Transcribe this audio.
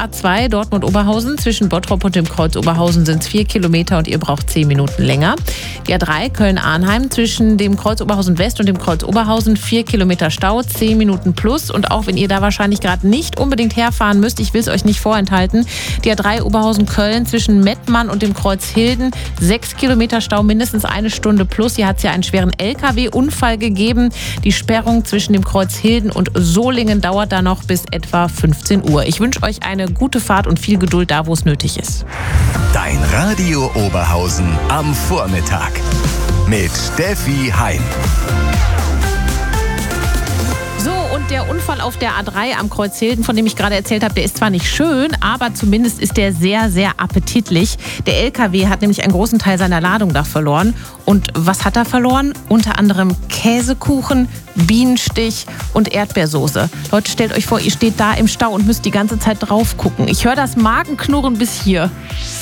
A2 Dortmund-Oberhausen. Zwischen Bottrop und dem Kreuz Oberhausen sind es 4 Kilometer und ihr braucht 10 Minuten länger. Die A3 Köln-Arnheim zwischen dem Kreuz Oberhausen West und dem Kreuz Oberhausen 4 Kilometer Stau, 10 Minuten plus. Und auch wenn ihr da wahrscheinlich gerade nicht unbedingt herfahren müsst, ich will es euch nicht vorenthalten, die A3 Oberhausen-Köln zwischen Mettmann und dem Kreuz Hilden 6 Kilometer Stau, mindestens eine Stunde plus. Hier hat es ja einen schweren LKW-Unfall gegeben. Die Sperrung zwischen dem Kreuz Hilden und Solingen dauert da noch bis etwa 15 Uhr. Ich wünsche euch eine gute Fahrt und viel Geduld da, wo es nötig ist. Dein Radio Oberhausen am Vormittag mit Steffi Heim. So, und der Unfall auf der A3 am Kreuz Hilden, von dem ich gerade erzählt habe, der ist zwar nicht schön, aber zumindest ist der sehr, sehr appetitlich. Der LKW hat nämlich einen großen Teil seiner Ladung da verloren. Und was hat er verloren? Unter anderem Käsekuchen, Bienenstich und Erdbeersoße. Leute, stellt euch vor, ihr steht da im Stau und müsst die ganze Zeit drauf gucken. Ich höre das Magenknurren bis hier.